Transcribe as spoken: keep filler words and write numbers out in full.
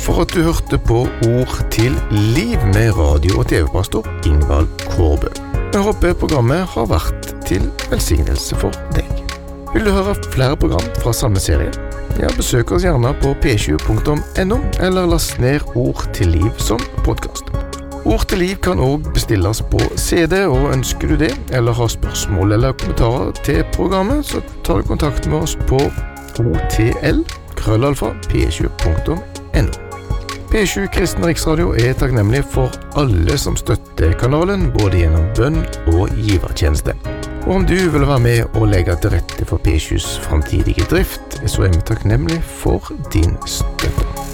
for at du hørte på Ord til liv med radio- og tv-pastor Ingvald Kårbø. Jeg håper programmet har vært til velsignelse for deg. Vil du høre flere program fra samme serie? Ja, besøk oss gjerne på p sju punktum n o eller last ned Ord til liv som podcast. Ord til liv kan også bestilles på C D, og ønsker du det, eller har spørsmål eller kommentarer til programmet, så tar du kontakt med oss på otl krøllalfa p sju punktum n o. P sju Kristen Riksradio er takknemlig for alle som støtter kanalen, både gjennom bønn og givertjeneste. Og om du vil være med og legge til rette for P sjus framtidige drift, så er vi takknemlig for din støtte.